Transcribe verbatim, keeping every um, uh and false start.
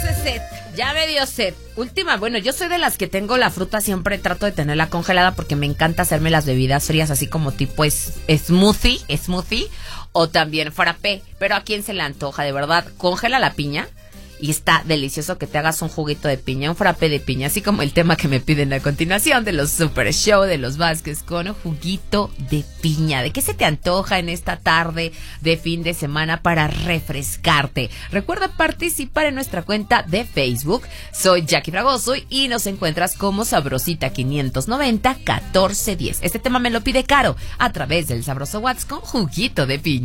hace sed, ya me dio sed. Última, bueno, yo soy de las que tengo la fruta, siempre trato de tenerla congelada porque me encanta hacerme las bebidas frías, así como tipo es, smoothie, smoothie o también frappé. Pero ¿a quién se le antoja? De verdad, congela la piña y está delicioso que te hagas un juguito de piña, un frappé de piña, así como el tema que me piden a continuación de los Super Show de los Vázquez con un juguito de piña. ¿De qué se te antoja en esta tarde de fin de semana para refrescarte? Recuerda participar en nuestra cuenta de Facebook. Soy Jackie Fragoso y nos encuentras como Sabrosita quinientos noventa catorce diez. Este tema me lo pide Caro a través del sabroso WhatsApp con juguito de piña.